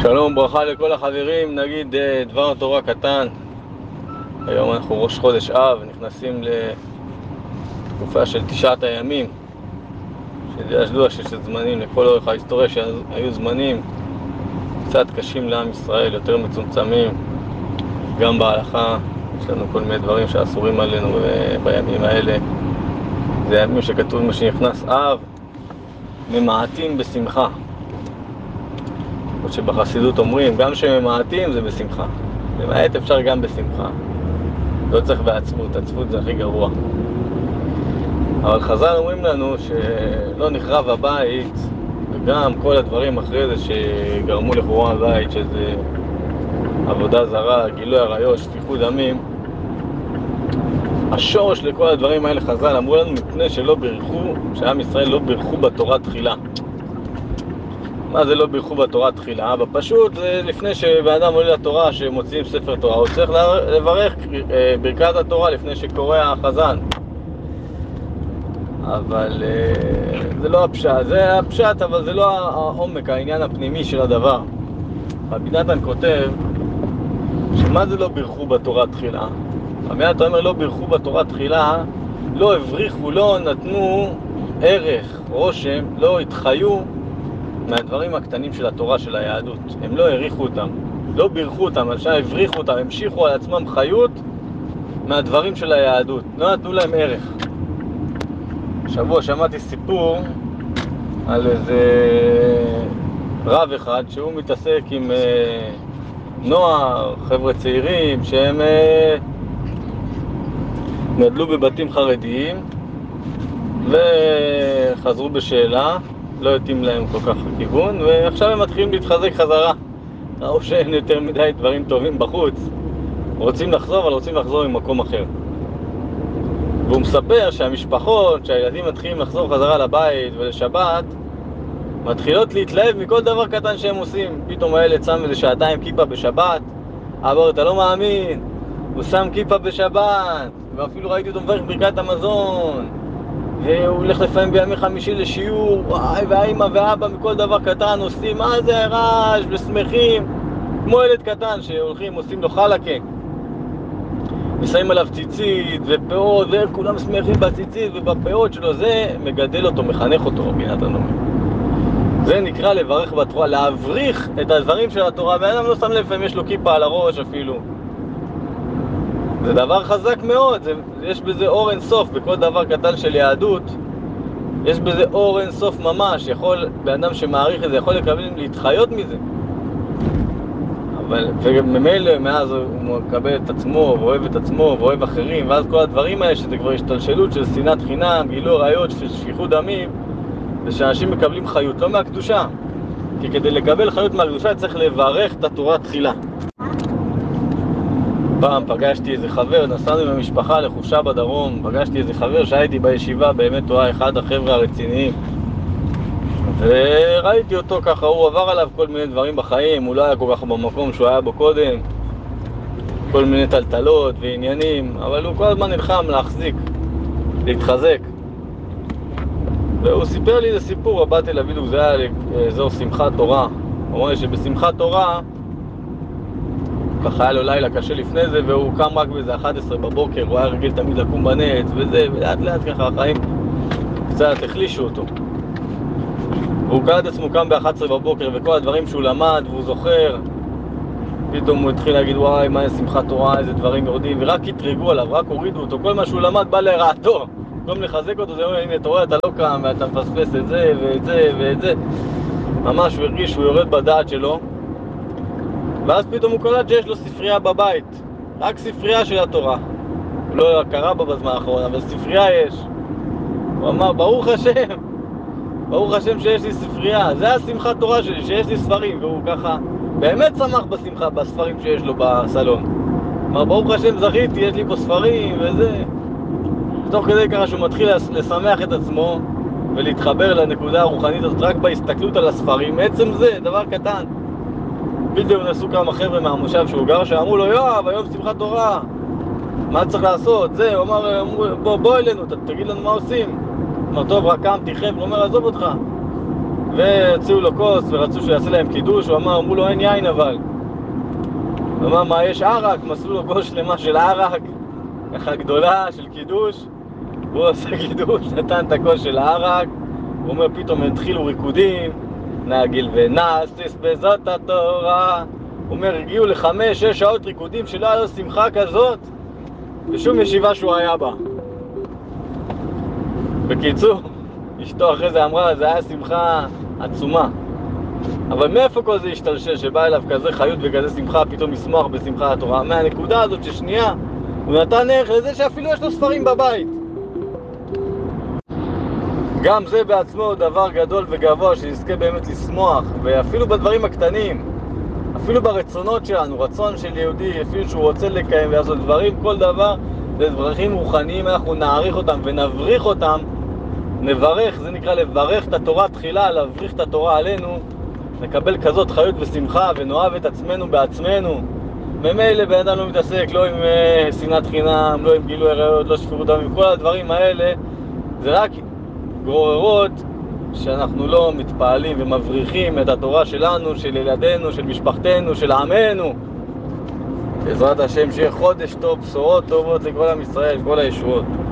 שלום, ברכה לכל החברים. נגיד דבר תורה קטן. היום אנחנו ראש חודש אב, נכנסים לתקופה של 9 הימים, שזה ידוע שיש זמנים לכל אורך ההיסטוריה שהיו זמנים קצת קשים לעם ישראל, יותר מצומצמים. גם בהלכה יש לנו כל מיני דברים שאסורים עלינו בימים האלה. זה ימים שכתוב מה שנכנס אב ממעטים בשמחה, או שבחסידות אומרים גם שממעטים זה בשמחה, למעט אפשר גם בשמחה, לא צריך בעצבות, עצבות זה הכי גרוע. אבל חז"ל אומרים לנו שלא נחרב הבית, וגם כל הדברים אחרי זה שגרמו לחורבן הבית, שזה עבודה זרה, גילוי עריות, שפיכות דמים, השורש לכל הדברים האלה חז"ל אמרו לנו מפני שלא בירכו, שעם ישראל לא בירכו בתורה תחילה. מה זה לא בירכו בתורה תחילה? בפשוט זה לפני שבאדם עולה לתורה, שמוציאים ספר תורה, הוא צריך לברך ברכת התורה לפני שקורא החזן. אבל זה לא הפשט, זה הפשט, אבל זה לא העומק, העניין הפנימי של הדבר. רבי נתן כותב שמה זה לא בירכו בתורה תחילה? רבי נתן אומר לא בירכו בתורה תחילה, לא הבריחו, לא נתנו ערך, רושם, לא התחיו מהדברים הקטנים של התורה, של היהדות. הם לא העריכו אותם, לא בירכו אותם, אבל הבריחו אותם, המשיכו על עצמם חיות מהדברים של היהדות, לא נתנו להם ערך. שבוע שמעתי סיפור על איזה רב אחד שהוא מתעסק עם נוער, חבר'ה צעירים שהם גדלו בבתים חרדיים וחזרו בשאלה, לא התאים להם כל כך הכיוון, ועכשיו הם מתחילים להתחזק חזרה. ראו שאין יותר מדי דברים טובים בחוץ, רוצים לחזור, אבל רוצים לחזור ממקום אחר. והוא מספר שהמשפחות, שהילדים מתחילים לחזור חזרה לבית ולשבת, מתחילות להתלהב מכל דבר קטן שהם עושים. פתאום הילד שם איזה שעתיים כיפה בשבת, אבל אתה לא מאמין, הוא שם כיפה בשבת, ואפילו ראיתי אותו מברך ברכת המזון, והוא הולך לפעמים בימי חמישי לשיעור, וואי, והאמא ואבא מכל דבר קטן עושים, מה זה רעש, ושמחים, כמו ילד קטן שהולכים, עושים לו חלקה, ושמים עליו ציצית ופאות, וכולם שמחים בציצית ובפאות שלו. זה מגדל אותו, מחנך אותו, רבי נתן אומר. זה נקרא לברך בתורה, להבריך את הדברים של התורה. ואדם לא שם לב לפעמים יש לו כיפה על הראש אפילו. זה דבר חזק מאוד, יש בזה אור אין סוף. בכל דבר קטן של יהדות יש בזה אור אין סוף ממש. יכול, באדם שמעריך את זה, יכול להתחיות מזה. אבל ממילא מאז הוא מקבל את עצמו ואוהב את עצמו ואוהב אחרים, ואז כל הדברים האלה שזה כבר השתלשלות של שנאת חינם, גילוי עריות, של שפיכות דמים, זה שאנשים מקבלים חיות, לא מהקדושה. כי כדי לקבל חיות מהקדושה צריך לברך את התורה תחילה. פעם פגשתי איזה חבר, נסענו עם המשפחה לחופשה בדרום, פגשתי איזה חבר שהייתי בישיבה, באמת הוא היה אחד החבר'ה הרציניים, וראיתי אותו ככה, הוא עבר עליו כל מיני דברים בחיים, הוא לא היה כל כך במקום שהוא היה בו קודם, כל מיני טלטלות ועניינים, אבל הוא כל הזמן נלחם להחזיק, להתחזק. והוא סיפר לי איזה סיפור, באתי אליו בדיוק, זה היה לאזור שמחת תורה. הוא אומר שבשמחת תורה ככה היה לו לילה קשה לפני זה, והוא קם רק באיזה 11 בבוקר, הוא היה רגיל תמיד לקום בנץ וזה, ולאט לאט ככה החיים קצת החלישו אותו. והוא קלט עצמו קם ב-11 בבוקר, וכל הדברים שהוא למד והוא זוכר, פתאום הוא התחיל להגיד וואי, מה זה שמחת תורה, איזה דברים יורדים, ורק התרגו עליו, רק הורידו אותו, כל מה שהוא למד בא לרעתו. במקום לחזק אותו, זה אומר, הנה, אתה רואה, אתה לא קם, ואתה מפספס את זה ואת זה ואת זה. ממש הוא הרגיש שהוא יורד בדעת שלו. ואז פתאום הוא קולט שיש לו ספרייה בבית, רק ספרייה של התורה. הוא לא קרא בה בזמן האחרון, אבל ספרייה יש. הוא אמר, ברוך השם, ברוך השם שיש לי ספרייה, זה השמחת תורה שלי, שיש לי ספרים. והוא ככה באמת שמח בשמחה, בספרים שיש לו בסלון. אמר, ברוך השם זכיתי, יש לי פה ספרים וזה. תוך כדי ככה שהוא מתחיל לשמח את עצמו ולהתחבר לנקודה הרוחנית הזאת רק בהסתכלות על הספרים. עצם זה, דבר קטן. פתאום נסו כמה חבר'ה מהמושב שהוא גר שאמרו לו, יואב, היום שמחת תורה, מה צריך לעשות? זה, הוא אמר, בוא אלינו, תגיד לנו מה עושים. אמר, טוב, רק קמתי חבר'ה, הוא אומר, עזוב אותך. והציעו לו כוס ורצו שיעשה להם קידוש. הוא אמרו לו אין יין, אבל הוא אמר מה יש? ערק. מסלו לו כוס שלמה של ערק ככה גדולה של קידוש. הוא עשה קידוש, נתן את הכוס של הערק. הוא אומר פתאום התחילו ריקודים, נגיל ונאסיס בזאת התורה. הוא אומר הגיעו ל5-6 שעות ריקודים שלא היה לו שמחה כזאת בשום ישיבה שהוא היה בה. בקיצור, אשתו אחרי זה אמרה, זה היה שמחה עצומה. אבל מאיפה כל זה השתלשל שבא אליו כזה חיות וכזה שמחה, פתאום ישמח בשמחה התורה? מהנקודה הזאת ששנייה הוא נתן ערך לזה שאפילו יש לו ספרים בבית. גם זה בעצמו דבר גדול וגבוה שנזכה באמת לשמוח, ואפילו בדברים הקטנים, אפילו ברצונות שלנו, רצון של יהודי, אפילו שהוא רוצה לקיים ולעשות דברים, כל דבר זה דברים רוחניים, אנחנו נעריך אותם ונבריך אותם, נברך, זה נקרא לברך את התורה תחילה, להבריך את התורה עלינו, נקבל כזאת חיות ושמחה ונאהב את עצמנו בעצמנו. ממילא בן אדם לא מתעסק לא עם שנאת חינם, לא עם גילוי עריות, לא שפירות דמים, כל הדברים האלה זה רק גוררות שאנחנו לא מתפעלים ומבריחים את התורה שלנו, של ילדינו, של משפחתנו, של עמנו. בעזרת השם שיהיה חודש טוב, בשורות טובות לכל עם ישראל, כל הישועות.